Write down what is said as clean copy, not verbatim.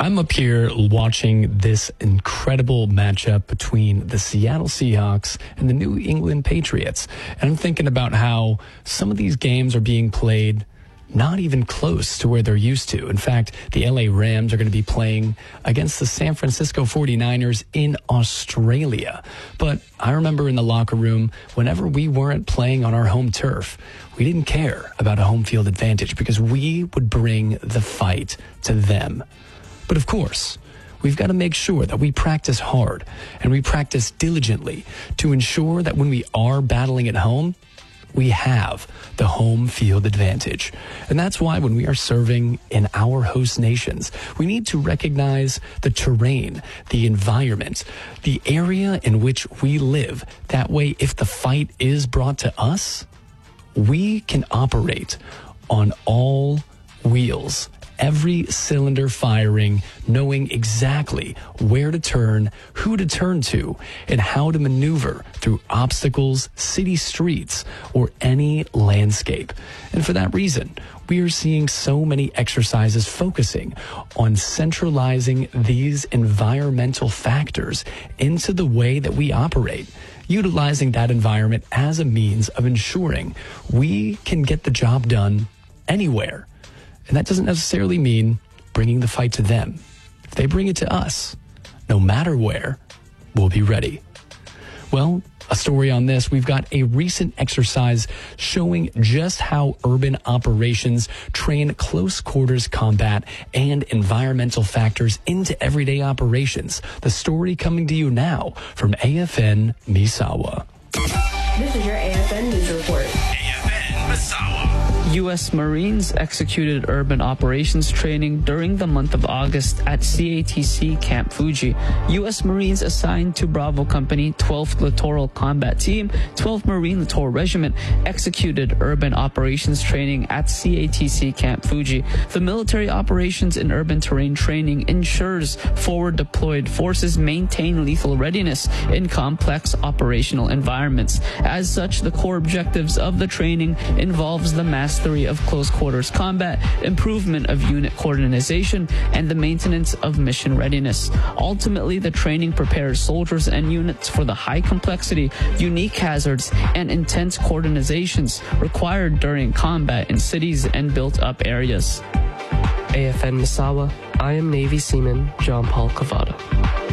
I'm up here watching this incredible matchup between the Seattle Seahawks and the New England Patriots. And I'm thinking about how some of these games are being played not even close to where they're used to. In fact, the LA Rams are going to be playing against the San Francisco 49ers in Australia. But I remember in the locker room, whenever we weren't playing on our home turf, we didn't care about a home field advantage because we would bring the fight to them. But of course, we've got to make sure that we practice hard and we practice diligently to ensure that when we are battling at home, we have the home field advantage. And that's why when we are serving in our host nations, we need to recognize the terrain, the environment, the area in which we live. That way, if the fight is brought to us, we can operate on all wheels, every cylinder firing, knowing exactly where to turn, who to turn to, and how to maneuver through obstacles, city streets, or any landscape. And for that reason, we are seeing so many exercises focusing on centralizing these environmental factors into the way that we operate, utilizing that environment as a means of ensuring we can get the job done anywhere. And that doesn't necessarily mean bringing the fight to them. If they bring it to us, no matter where, we'll be ready. Well, a story on this, we've got a recent exercise showing just how urban operations train close quarters combat and environmental factors into everyday operations. The story coming to you now from AFN Misawa. This is your AFN News Report. AFN Misawa. U.S. Marines executed urban operations training during the month of August at CATC Camp Fuji. U.S. Marines assigned to Bravo Company 12th Littoral Combat Team, 12th Marine Littoral Regiment executed urban operations training at CATC Camp Fuji. The military operations in urban terrain training ensures forward deployed forces maintain lethal readiness in complex operational environments. As such, the core objectives of the training involves the mastery of close quarters combat, improvement of unit coordination, and the maintenance of mission readiness. Ultimately, the training prepares soldiers and units for the high complexity, unique hazards, and intense coordinations required during combat in cities and built-up areas. AFN Misawa, I am Navy Seaman John Paul Cavada.